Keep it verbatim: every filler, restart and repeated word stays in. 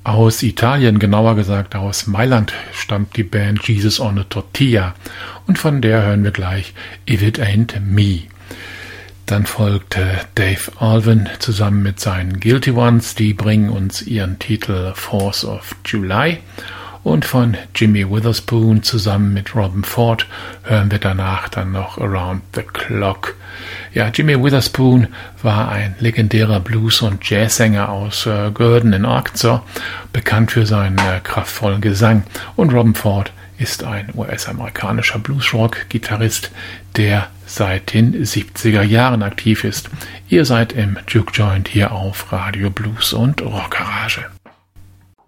Aus Italien, genauer gesagt aus Mailand, stammt die Band Jesus on a Tortilla und von der hören wir gleich If It Ain't Me. Dann folgt äh, Dave Alvin zusammen mit seinen Guilty Ones, die bringen uns ihren Titel Fourth of July. Und von Jimmy Witherspoon zusammen mit Robben Ford hören wir danach dann noch Around the Clock. Ja, Jimmy Witherspoon war ein legendärer Blues- und Jazzsänger aus äh, Gurdon in Arkansas, bekannt für seinen äh, kraftvollen Gesang. Und Robben Ford ist ein U S-amerikanischer Bluesrock-Gitarrist, der seit den siebziger Jahren aktiv ist. Ihr seid im Juke Joint hier auf Radio Blues und Rock Garage.